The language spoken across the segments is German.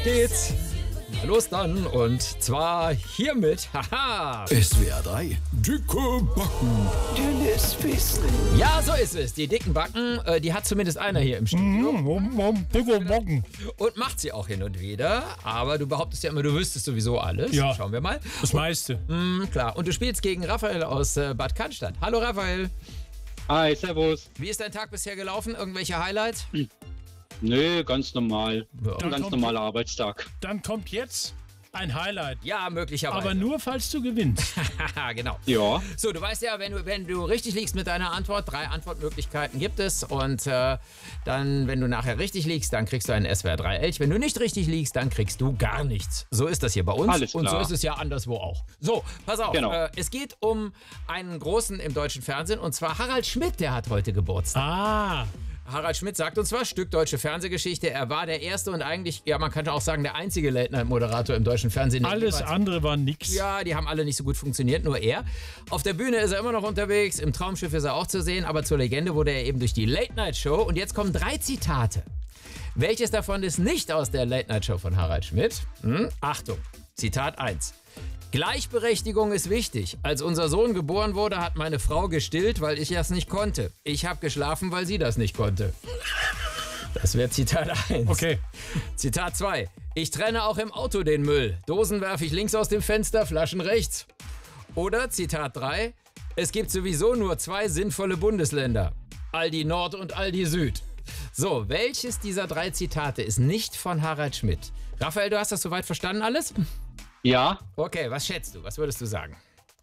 geht's. Na los dann, und zwar hiermit, haha. SWR 3, dicke Backen. Dünnes Wissen. Ja, so ist es. Die dicken Backen, die hat zumindest einer hier im Studio. Dicke Backen. Und macht sie auch hin und wieder. Aber du behauptest ja immer, du wüsstest sowieso alles. Ja. Schauen wir mal. Das meiste. Klar. Und du spielst gegen Raphael aus Bad Cannstatt. Hallo Raphael. Hi, servus. Wie ist dein Tag bisher gelaufen? Irgendwelche Highlights? Nö, ganz normal. Ja. Ein ganz normaler Arbeitstag. Dann kommt jetzt ein Highlight. Ja, möglicherweise. Aber nur, falls du gewinnst. Haha, genau. Ja, So, du weißt ja, wenn du richtig liegst mit deiner Antwort, 3 Antwortmöglichkeiten gibt es. Und dann, wenn du nachher richtig liegst, dann kriegst du einen SWR 3 Elch. Wenn du nicht richtig liegst, dann kriegst du gar nichts. So ist das hier bei uns. Alles klar. Und so ist es ja anderswo auch. So, pass auf. Genau. Es geht um einen Großen im deutschen Fernsehen. Und zwar Harald Schmidt, der hat heute Geburtstag. Ah, Harald Schmidt sagt uns was, Stück deutsche Fernsehgeschichte. Er war der erste und eigentlich, ja, man könnte auch sagen, der einzige Late-Night-Moderator im deutschen Fernsehen. der alles jeweils- andere war nix. Ja, die haben alle nicht so gut funktioniert, nur er. Auf der Bühne ist er immer noch unterwegs, im Traumschiff ist er auch zu sehen, aber zur Legende wurde er eben durch die Late-Night-Show. Und jetzt kommen 3 Zitate. Welches davon ist nicht aus der Late-Night-Show von Harald Schmidt? Achtung, Zitat 1. Gleichberechtigung ist wichtig. Als unser Sohn geboren wurde, hat meine Frau gestillt, weil ich das nicht konnte. Ich habe geschlafen, weil sie das nicht konnte. Das wäre Zitat 1. Okay. Zitat 2. Ich trenne auch im Auto den Müll. Dosen werfe ich links aus dem Fenster, Flaschen rechts. Oder Zitat 3. Es gibt sowieso nur 2 sinnvolle Bundesländer. Aldi Nord und Aldi Süd. So, welches dieser 3 Zitate ist nicht von Harald Schmidt? Raphael, du hast das soweit verstanden alles? ja. Okay, was schätzt du? Was würdest du sagen?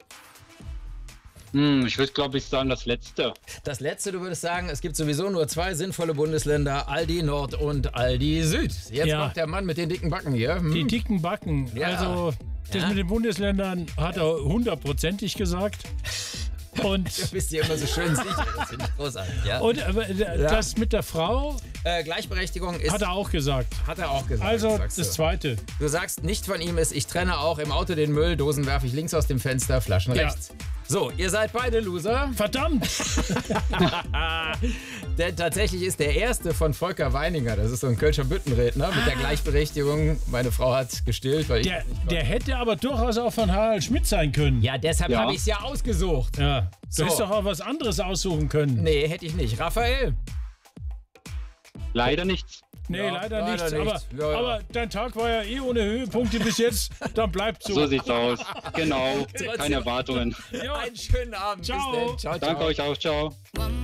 Ich würde, glaube ich, sagen, das letzte. Das letzte, du würdest sagen, es gibt sowieso nur 2 sinnvolle Bundesländer, Aldi Nord und Aldi Süd. Jetzt Ja. kommt der Mann mit den dicken Backen hier. Die dicken Backen. Ja. Also, das Ja. mit den Bundesländern hat er 100%ig gesagt. Und, Du bist dir immer so schön sicher, das finde ich großartig. Ja? das mit der Frau Gleichberechtigung ist, hat er auch gesagt. hat er auch gesagt. Also, sagst das du. Zweite. Du sagst, nicht von ihm ist, ich trenne auch im Auto den Müll, Dosen werfe ich links aus dem Fenster, Flaschen Ja. rechts. So, ihr seid beide Loser, Verdammt! denn tatsächlich ist der erste von Volker Weininger, das ist so ein Kölscher Büttenredner, mit der Gleichberechtigung, meine Frau hat gestillt, weil ich... Der hätte aber durchaus auch von Harald Schmidt sein können. Ja, deshalb Ja. habe ich es ja ausgesucht. Ja. So. Du hättest doch auch was anderes aussuchen können. Nee, hätte ich nicht. Raphael? Leider nichts. Nee, Ja, leider leider nichts. nicht. Ja, ja. Aber dein Tag war ja eh ohne Höhepunkte bis jetzt. Dann bleibt so. So sieht's aus. Genau. Keine Erwartungen. Ja. Einen schönen Abend. Ciao. Bis dann. Ciao, ciao. Danke euch auch. Ciao.